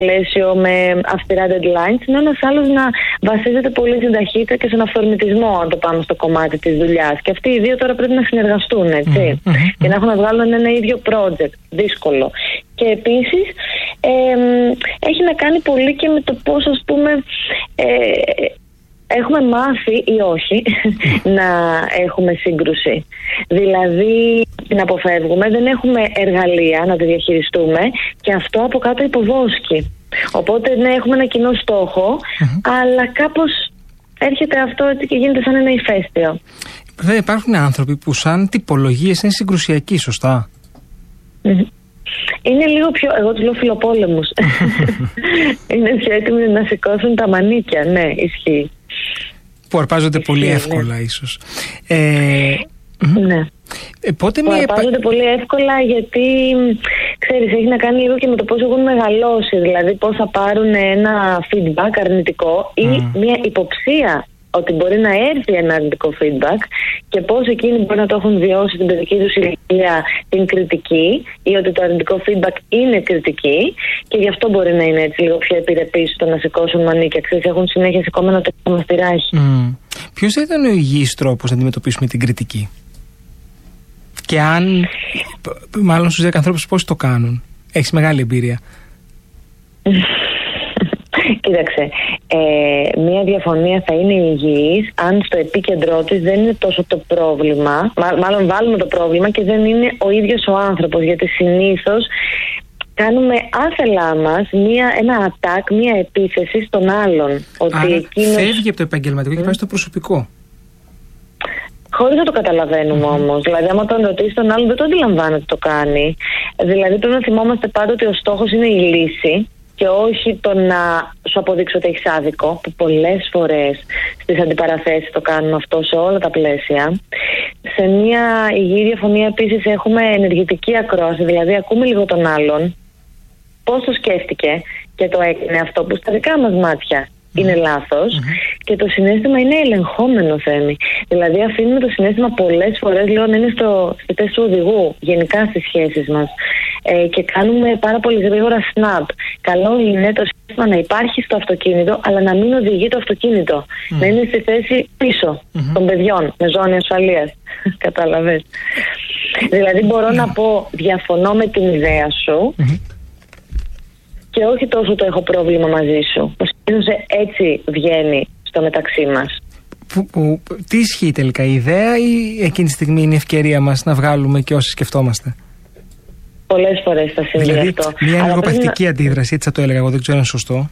πλαίσιο με αυστηρά deadlines, ενώ ένας άλλος να βασίζεται πολύ στην ταχύτητα και στον αυθορμητισμό, αν το πάμε στο κομμάτι της δουλειάς. Και αυτοί οι δύο τώρα πρέπει να συνεργαστούν, έτσι, και να έχουν να βγάλουν ένα ίδιο project. Δύσκολο. Και επίσης έχει να κάνει πολύ και με το πώς, ας πούμε, έχουμε μάθει ή όχι να έχουμε σύγκρουση. Δηλαδή την αποφεύγουμε, δεν έχουμε εργαλεία να τη διαχειριστούμε και αυτό από κάτω υποβόσκει. Οπότε ναι, έχουμε ένα κοινό στόχο, αλλά κάπως έρχεται αυτό έτσι και γίνεται σαν ένα ηφαίστειο. Βέβαια υπάρχουν άνθρωποι που σαν τυπολογίες είναι συγκρουσιακοί, σωστά? Είναι λίγο πιο, εγώ τους λέω φιλοπόλεμους. Είναι πιο έτοιμοι να σηκώσουν τα μανίκια, ναι, ισχύει. Που αρπάζονται πολύ εύκολα, ίσως. Ναι. Που αρπάζονται πολύ εύκολα γιατί, ξέρεις, έχει να κάνει λίγο και με το πώς έχουν μεγαλώσει. Δηλαδή πώς θα πάρουν ένα feedback αρνητικό ή μια υποψία ότι μπορεί να έρθει ένα αρνητικό feedback και πώς εκείνοι μπορεί να το έχουν βιώσει στην παιδική τους ηλικία την κριτική ή ότι το αρνητικό feedback είναι κριτική και γι' αυτό μπορεί να είναι έτσι λίγο πιο επιρρεπείς στο να σηκώσουν μανίκια. Ξέρεις, έχουν συνέχεια σηκώμενο το μαστιράχι. Ποιος θα ήταν ο υγιής τρόπος να αντιμετωπίσουμε την κριτική? Και αν, μάλλον στους 10 ανθρώπους πώς το κάνουν? Έχεις μεγάλη εμπειρία. Κοίταξε, μία διαφωνία θα είναι υγιής αν στο επίκεντρό της δεν είναι τόσο το πρόβλημα, μάλλον βάλουμε το πρόβλημα και δεν είναι ο ίδιος ο άνθρωπος, γιατί συνήθως κάνουμε άθελά μας ένα attack, μία επίθεση στον άλλον. Άρα εκείνος φεύγει από το επαγγελματικό και πάει στο προσωπικό. Χωρίς να το καταλαβαίνουμε όμως. Δηλαδή, άμα τον ρωτήσει τον άλλον, δεν το αντιλαμβάνεται ότι το κάνει. Δηλαδή, πρέπει να θυμόμαστε πάντα ότι ο στόχος είναι η λύση και όχι το να σου αποδείξω ότι έχεις άδικο, που πολλές φορές στις αντιπαραθέσεις το κάνουμε αυτό σε όλα τα πλαίσια. Σε μια υγιή διαφωνία επίσης έχουμε ενεργητική ακρόαση, δηλαδή ακούμε λίγο τον άλλον, πώς το σκέφτηκε και το έκανε αυτό που στα δικά μας μάτια είναι λάθος και το συναίσθημα είναι ελεγχόμενο, Θέμη. Δηλαδή αφήνουμε το συναίσθημα πολλές φορές λίγο να είναι στη θέση του οδηγού γενικά στις σχέσεις μας και κάνουμε πάρα πολύ γρήγορα snap. Καλό είναι το συναίσθημα να υπάρχει στο αυτοκίνητο αλλά να μην οδηγεί το αυτοκίνητο, να είναι στη θέση πίσω των παιδιών με ζώνη ασφαλείας. Κατάλαβες? Δηλαδή μπορώ να πω διαφωνώ με την ιδέα σου και όχι τόσο το έχω πρόβλημα μαζί σου. Έτσι βγαίνει στο μεταξύ μας. Τι ισχύει τελικά, η ιδέα ή εκείνη τη στιγμή είναι η ευκαιρία μας να βγάλουμε και όσοι σκεφτόμαστε? Πολλές φορές θα συμβεί δηλαδή, αυτό. Μια ενεργοπαθητική αντίδραση, έτσι θα το έλεγα εγώ, δεν ξέρω αν είναι σωστό.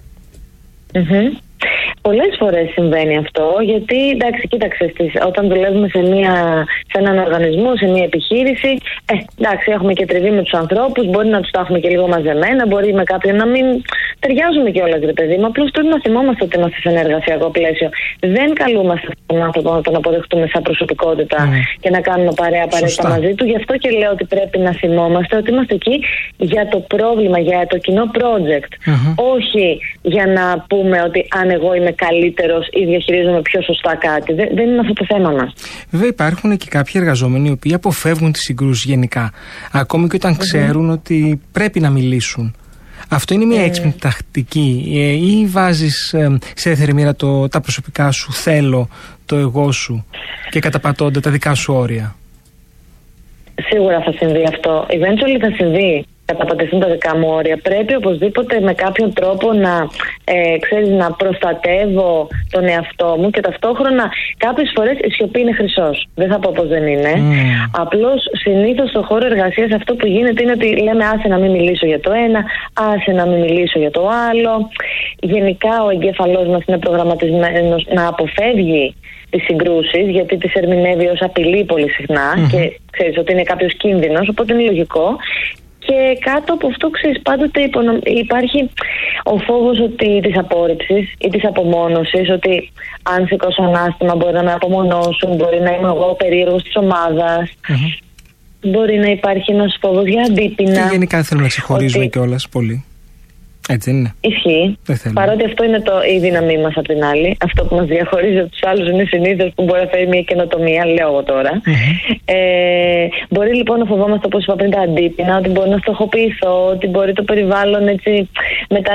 Πολλές φορές συμβαίνει αυτό, γιατί εντάξει, κοίταξε, όταν δουλεύουμε σε έναν οργανισμό, σε μια επιχείρηση, εντάξει, έχουμε και τριβή με τους ανθρώπους, μπορεί να τους τα έχουμε και λίγο μαζεμένα, μπορεί με κάποιον να μην ταιριάζουμε κιόλας, ρε παιδί μου. Απλώς πρέπει να θυμόμαστε ότι είμαστε σε ένα εργασιακό πλαίσιο. Δεν καλούμαστε τον άνθρωπο να τον αποδεχτούμε σαν προσωπικότητα και να κάνουμε παρέα μαζί του. Γι' αυτό και λέω ότι πρέπει να θυμόμαστε ότι είμαστε εκεί για το πρόβλημα, για το κοινό project. Όχι για να πούμε ότι αν εγώ είμαι καλύτερος ή διαχειρίζομαι πιο σωστά κάτι. Δεν είναι αυτό το θέμα μας. Βέβαια υπάρχουν και κάποιοι εργαζόμενοι οι οποίοι αποφεύγουν τις συγκρούσεις γενικά. Ακόμη και όταν ξέρουν ότι πρέπει να μιλήσουν. Αυτό είναι μια έξυπνη τακτική ή βάζεις σε δεύτερη μοίρα τα προσωπικά σου θέλω, το εγώ σου και καταπατώνται τα δικά σου όρια? Σίγουρα θα συμβεί αυτό. Eventually θα συμβεί. Καταπατηθούν τα δικά μου όρια. Πρέπει οπωσδήποτε με κάποιον τρόπο να προστατεύω τον εαυτό μου και ταυτόχρονα κάποιες φορές η σιωπή είναι χρυσός. Δεν θα πω πως δεν είναι. Απλώς συνήθως στο χώρο εργασίας αυτό που γίνεται είναι ότι λέμε άσε να μην μιλήσω για το ένα, άσε να μην μιλήσω για το άλλο. Γενικά ο εγκέφαλός μας είναι προγραμματισμένος να αποφεύγει τις συγκρούσεις, γιατί τις ερμηνεύει ως απειλή πολύ συχνά και ξέρεις ότι είναι κάποιος κίνδυνος, οπότε είναι λογικό. Και κάτω από αυτό, ξέρεις, πάντοτε υπάρχει ο φόβος της απόρριψης ή της απομόνωσης, ότι αν σηκώσω ανάστημα μπορεί να με απομονώσουν, μπορεί να είμαι εγώ περίεργος της ομάδας, μπορεί να υπάρχει ένας φόβος για αντίπεινα. Και γενικά δεν θέλουμε να ξεχωρίζουμε κιόλας πολύ. Έτσι είναι. Ισχύει. Παρότι αυτό είναι η δύναμή μας απ' την άλλη. Αυτό που μας διαχωρίζει από τους άλλους είναι συνήθως που μπορεί να φέρει μια καινοτομία, λέω εγώ τώρα. Μπορεί λοιπόν να φοβόμαστε, όπως είπα πριν, τα αντίπεινα, ότι μπορεί να στοχοποιηθώ, ότι μπορεί το περιβάλλον έτσι